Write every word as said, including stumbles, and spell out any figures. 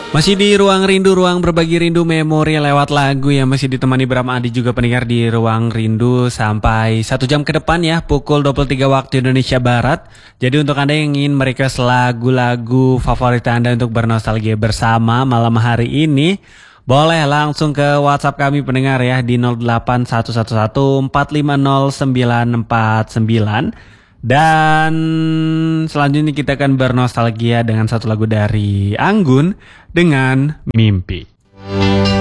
Masih di Ruang Rindu, ruang berbagi rindu memori lewat lagu ya. Masih ditemani Bram Adi juga pendengar di Ruang Rindu sampai satu jam ke depan ya, pukul dua puluh tiga waktu Indonesia Barat. Jadi untuk Anda yang ingin merequest lagu-lagu favorit Anda untuk bernostalgia bersama malam hari ini, boleh langsung ke WhatsApp kami pendengar ya di nol delapan satu satu satu empat lima nol sembilan empat sembilan. Dan selanjutnya kita akan bernostalgia dengan satu lagu dari Anggun dengan Mimpi.